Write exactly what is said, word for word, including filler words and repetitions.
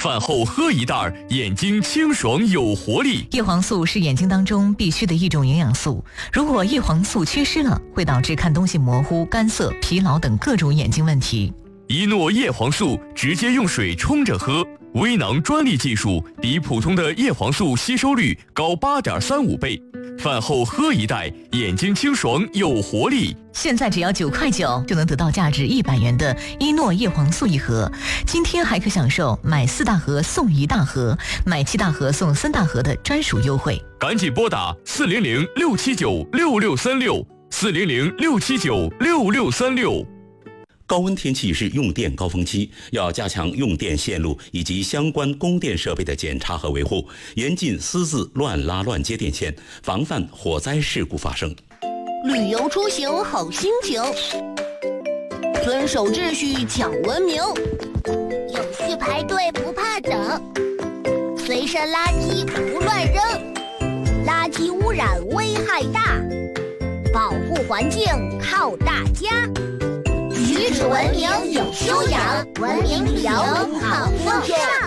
饭后喝一袋，眼睛清爽有活力。 叶黄素是眼睛当中必须的一种营养素，如果叶黄素缺失了，会导致看东西模糊、干涩、疲劳等各种眼睛问题。 一诺叶黄素直接用水冲着喝，微囊专利技术，比普通的叶黄素吸收率高 八点三五 倍。饭后喝一袋，眼睛清爽有活力。 现在只要九块九就能得到价值一百元的一诺叶黄素一盒，今天还可享受买四大盒送一大盒，买七大盒送三大盒的专属优惠。 赶紧拨打四零零六七九六六三六四零零六七九六六三六。 高温天气是用电高峰期，要加强用电线路以及相关供电设备的检查和维护，严禁私自乱拉乱接电线，防范火灾事故发生。 旅游出行好心情，遵守秩序讲文明， 有序排队不怕等，随身垃圾不乱扔，垃圾污染危害大，保护环境靠大家。举止文明有修养，文明旅游好风尚。